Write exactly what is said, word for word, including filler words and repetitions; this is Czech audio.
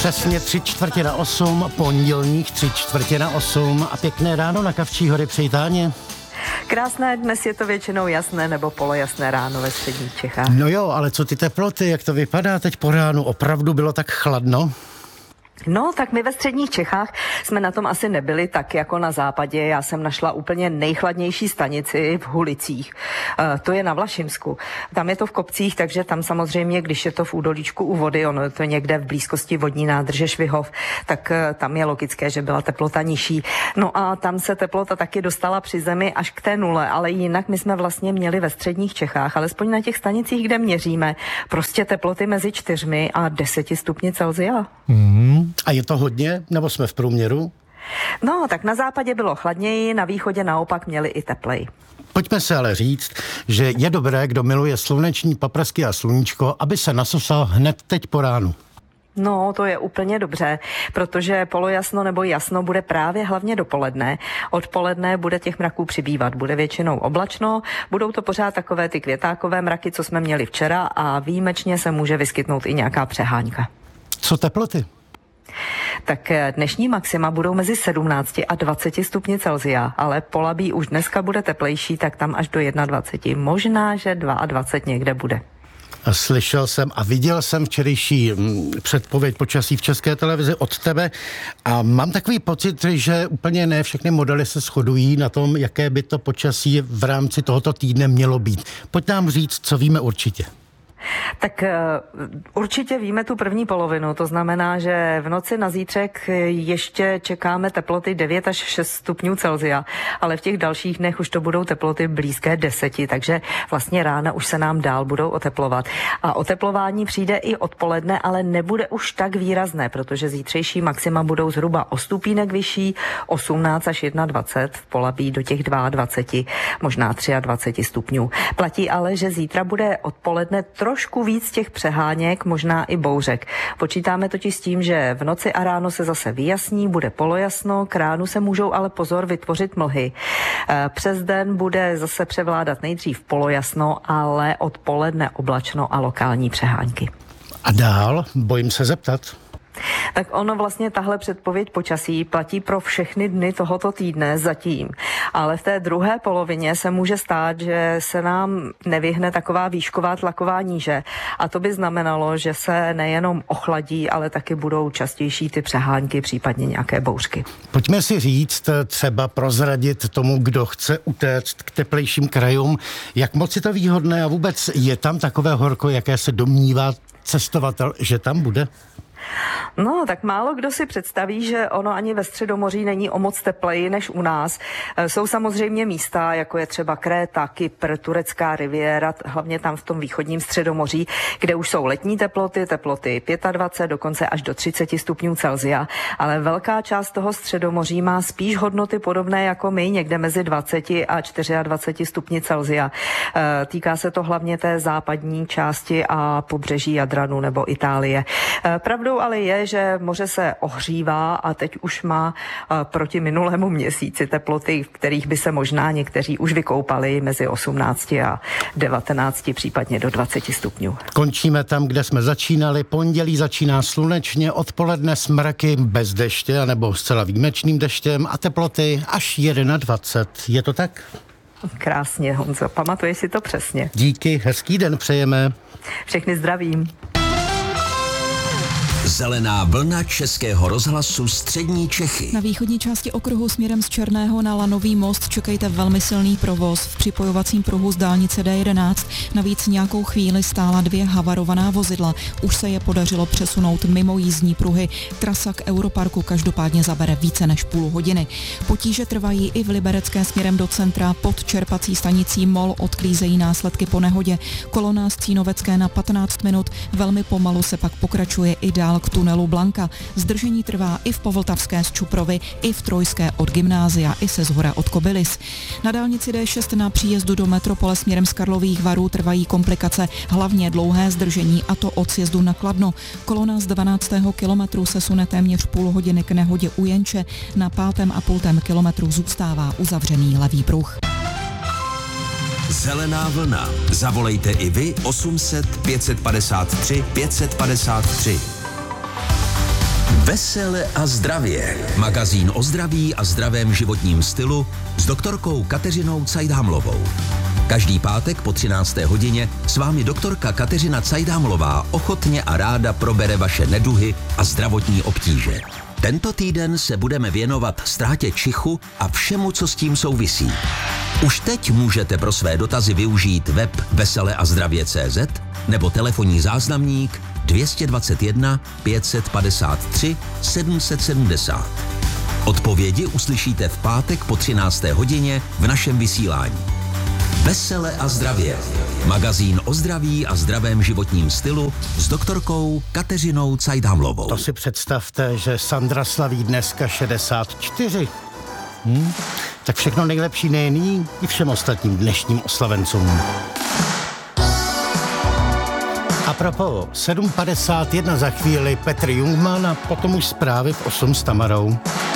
Přesně tři čtvrtě na osm, pondělních tři čtvrtě na osm a pěkné ráno na Kavčí hory přeji Táně. Krásné, dnes je to většinou jasné nebo polojasné ráno ve středních Čechách. No jo, ale co ty teploty, jak to vypadá teď po ránu? Opravdu bylo tak chladno? No, tak my ve středních Čechách jsme na tom asi nebyli tak jako na západě. Já jsem našla úplně nejchladnější stanici v Hulicích. E, to je na Vlašimsku. Tam je to v kopcích, takže tam samozřejmě, když je to v údolíčku u vody, ono je to někde v blízkosti vodní nádrže Švihov, tak e, tam je logické, že byla teplota nižší. No a tam se teplota taky dostala při zemi až k té nule, ale jinak my jsme vlastně měli ve středních Čechách, alespoň na těch stanicích, kde měříme, prostě teploty mezi čtyřmi a deseti stupni Celsia. Mm. A je to hodně, nebo jsme v průměru? No, tak na západě bylo chladněji, na východě naopak měli i tepleji. Pojďme se ale říct, že je dobré, kdo miluje sluneční paprsky a sluníčko, aby se nasosal hned teď po ránu. No, to je úplně dobře, protože polojasno nebo jasno bude právě hlavně dopoledne. Odpoledne bude těch mraků přibývat, bude většinou oblačno, budou to pořád takové ty květákové mraky, co jsme měli včera a výjimečně se může vyskytnout i nějaká přehánka. Co teploty? Tak dnešní maxima budou mezi sedmnácti a dvaceti stupni Celsia, ale Polabí už dneska bude teplejší, tak tam až do dvaceti jedna. Možná, že dvacet dva někde bude. Slyšel jsem a viděl jsem včerejší předpověď počasí v České televizi od tebe a mám takový pocit, že úplně ne všechny modely se shodují na tom, jaké by to počasí v rámci tohoto týdne mělo být. Pojď nám říct, co víme určitě. Tak uh, určitě víme tu první polovinu, to znamená, že v noci na zítřek ještě čekáme teploty devět až šest stupňů Celsia, ale v těch dalších dnech už to budou teploty blízké deseti, takže vlastně rána už se nám dál budou oteplovat. A oteplování přijde i odpoledne, ale nebude už tak výrazné, protože zítřejší maxima budou zhruba o stupínek vyšší, osmnáct až dvacet jedna, v Polabí do těch dvacet dva, možná dvacet tři stupňů. Platí ale, že zítra bude odpoledne trošku víc těch přeháněk, možná i bouřek. Počítáme totiž s tím, že v noci a ráno se zase vyjasní, bude polojasno, k ránu se můžou ale pozor vytvořit mlhy. Přes den bude zase převládat nejdřív polojasno, ale odpoledne oblačno a lokální přehánky. A dál? Bojím se zeptat. Tak ono vlastně tahle předpověď počasí platí pro všechny dny tohoto týdne zatím. Ale v té druhé polovině se může stát, že se nám nevyhne taková výšková tlaková níže. A to by znamenalo, že se nejenom ochladí, ale taky budou častější ty přehánky, případně nějaké bouřky. Pojďme si říct, třeba prozradit tomu, kdo chce utéct k teplejším krajům, jak moc je to výhodné a vůbec je tam takové horko, jaké se domnívá cestovatel, že tam bude? No, tak málo kdo si představí, že ono ani ve Středomoří není o moc tepleji než u nás. Jsou samozřejmě místa, jako je třeba Kréta, Kypr, turecká riviéra, hlavně tam v tom východním Středomoří, kde už jsou letní teploty, teploty dvacet pět, dokonce až do třicet stupňů Celsia, ale velká část toho Středomoří má spíš hodnoty podobné jako my, někde mezi dvaceti a dvaceti čtyřmi stupni Celsia. Týká se to hlavně té západní části a pobřeží Jadranu nebo Itálie. Pravdou ale je, že moře se ohřívá a teď už má proti minulému měsíci teploty, v kterých by se možná někteří už vykoupali mezi osmnácti a devatenácti, případně do dvaceti stupňů. Končíme tam, kde jsme začínali. Pondělí začíná slunečně, odpoledne smrky bez deště, anebo zcela výjimečným deštěm a teploty až dvacet jedna. Je to tak? Krásně, Honzo, pamatuješ si to přesně. Díky, hezký den přejeme. Všechny zdravím. Zelená vlna Českého rozhlasu Střední Čechy. Na východní části okruhu směrem z Černého na Lanový most čekejte velmi silný provoz v připojovacím pruhu z dálnice D jedenáct. Navíc nějakou chvíli stála dvě havarovaná vozidla. Už se je podařilo přesunout mimo jízdní pruhy. Trasa k Europarku každopádně zabere více než půl hodiny. Potíže trvají i v Liberecké směrem do centra. Pod čerpací stanicí Mol odklízejí následky po nehodě. Kolona z Cínovecké na patnáct minut. Velmi pomalu se pak pokračuje i dál k tunelu Blanka. Zdržení trvá i v Povltavské z Čuprovy, i v Trojské od Gymnázia, i se zhora od Kobylis. Na dálnici D šest na příjezdu do metropole směrem z Karlových Varů trvají komplikace, hlavně dlouhé zdržení, a to od sjezdu na Kladno. Kolona z dvanáctého kilometru se sune téměř půl hodiny k nehodě u Jenče. Na pátém a půltém kilometru zůstává uzavřený levý pruh. Zelená vlna. Zavolejte i vy osm set pět set padesát tři pět set padesát tři. Vesele a zdravě. Magazín o zdraví a zdravém životním stylu s doktorkou Kateřinou Cajdámlovou. Každý pátek po třinácté hodině s vámi doktorka Kateřina Cajdámlová ochotně a ráda probere vaše neduhy a zdravotní obtíže. Tento týden se budeme věnovat ztrátě čichu a všemu, co s tím souvisí. Už teď můžete pro své dotazy využít web vesele a zdravě tečka cé zet nebo telefonní záznamník dvě stě dvacet jedna pět set padesát tři sedm set sedmdesát. Odpovědi uslyšíte v pátek po třinácté hodině v našem vysílání. Vesele a zdravě. Magazín o zdraví a zdravém životním stylu s doktorkou Kateřinou Cajdámlovou. To si představte, že Sandra slaví dneska šedesát čtyři. Hm? Tak všechno nejlepší nejen jí i všem ostatním dnešním oslavencům. A propos, sedm padesát jedna za chvíli Petr Jungmann a potom už zprávy v osm s Tamarou.